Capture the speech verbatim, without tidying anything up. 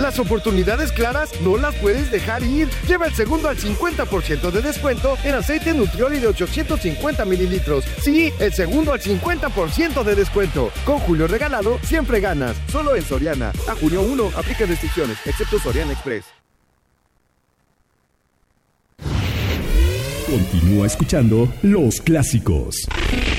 Las oportunidades claras no las puedes dejar ir. Lleva el segundo al cincuenta por ciento de descuento en aceite Nutrioli de ochocientos cincuenta mililitros. Sí, el segundo al cincuenta por ciento de descuento. Con Julio Regalado, siempre ganas. Solo en Soriana. A junio uno, aplica restricciones, excepto Soriana Express. Continúa escuchando Los Clásicos.